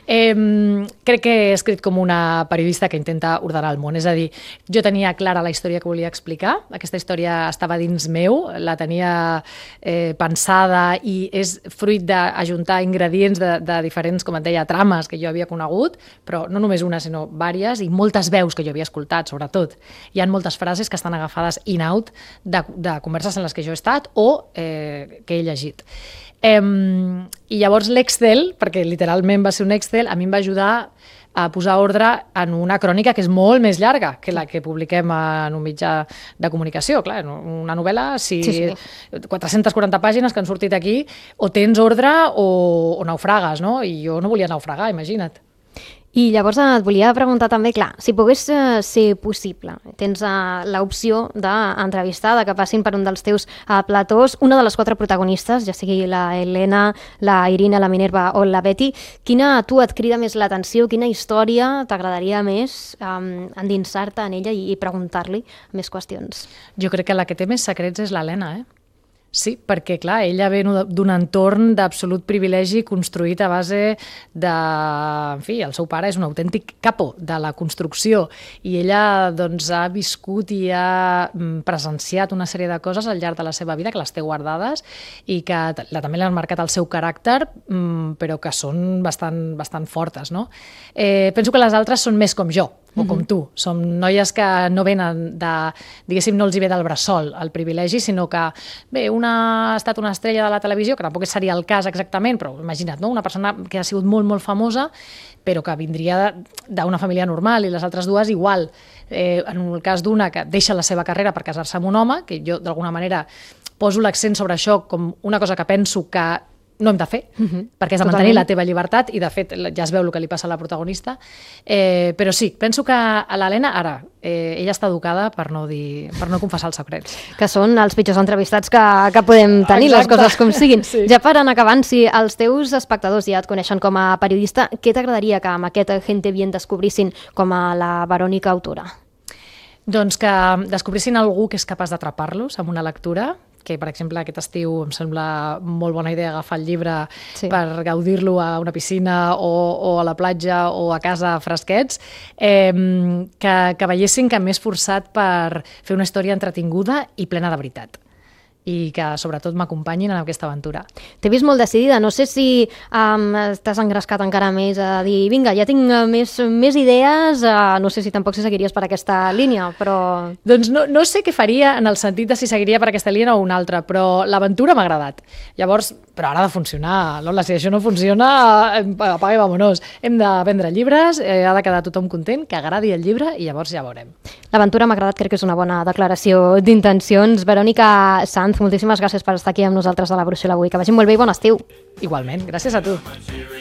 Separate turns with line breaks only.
Crec que he escrit com una periodista que intenta ordenar el món, és a dir, jo tenia clara la història que volia explicar, aquesta història estava dins meu, la tenia pensada i és fruit d'ajuntar ingredients de diferents, com et deia, trames que jo havia conegut, però no només una, sinó vàries, i moltes veus que jo havia escoltat, sobretot. Hi ha moltes frases que estan agafades in-out de converses en les que jo he estat o que he llegit. I llavors l'Excel, perquè literalment va ser un Excel, a mi em va ajudar a posar ordre en una crònica que és molt més llarga que la que publiquem en un mitjà de comunicació. Clar, una novel·la, si 440 pàgines que han sortit aquí, o tens ordre o naufragues, no? I jo no volia naufragar, imagina't.
I llavors et volia preguntar també, clar, si pogués ser possible, tens l'opció d'entrevistar, que passin per un dels teus platós, una de les 4 protagonistes, ja sigui la Helena, la Irina, la Minerva o la Betty, quina a tu et crida més l'atenció, quina història t'agradaria més endinsar-te en ella i preguntar-li més qüestions? Jo crec que la que té més secrets és l'Helena, Sí, perquè, clar, ella ve d'un entorn d'absolut privilegi construït a base de... En fi, el seu pare és un autèntic capo de la construcció i ella doncs, ha viscut i ha presenciat una sèrie de coses al llarg de la seva vida que les té guardades i que també l'han marcat el seu caràcter, però que són bastant fortes, no? Penso que les altres són més com jo, o com tu. Som noies que no venen de... Diguéssim, no els hi ve del bressol el privilegi, sinó que, bé, una ha estat una estrella de la televisió, que tampoc seria el cas exactament, però imagina't, no? Una persona que ha sigut molt, molt famosa, però que vindria d'una família normal, i les altres dues igual. En el cas d'una que deixa la seva carrera per casar-se amb un home, que jo d'alguna manera poso l'accent sobre això com una cosa que penso que no hem de fer, perquè és de mantenir la teva llibertat i de fet ja es veu el que li passa a la protagonista, però sí, penso que a l'Helena ara ella està educada per no confessar els secrets. Que són els pitjors entrevistats que podem tenir, les coses com siguin. Ja per anar acabant, si els teus espectadors ja et coneixen com a periodista, què t'agradaria que amb aquest Gente Bien descobrissin com a la Verònica autora? Doncs que descobrissin algú que és capaç d'atrapar-los amb una lectura, que, per exemple, aquest estiu em sembla molt bona idea agafar el llibre per gaudir-lo a una piscina o a la platja o a casa fresquets, que veiessin que m'he esforçat per fer una història entretinguda i plena de veritat. I que sobretot m'acompanyin en aquesta aventura. T'he vist molt decidida, no sé si t'has engrescat encara més a dir vinga, ja tinc més idees, no sé si tampoc si seguiries per aquesta línia, però... Doncs no sé què faria en el sentit de si seguiria per aquesta línia o una altra, però l'aventura m'ha agradat. Llavors, però ara ha de funcionar, Lola, si això no funciona, apaga i vámonos. Hem de vendre llibres, ha de quedar tothom content, que agradi el llibre i llavors ja veurem. L'aventura m'ha agradat, crec que és una bona declaració d'intencions. Verònica Sanz, moltíssimes gràcies per estar aquí amb nosaltres a la Brúixola avui. Que vagi molt bé i bon estiu. Igualment, gràcies a tu.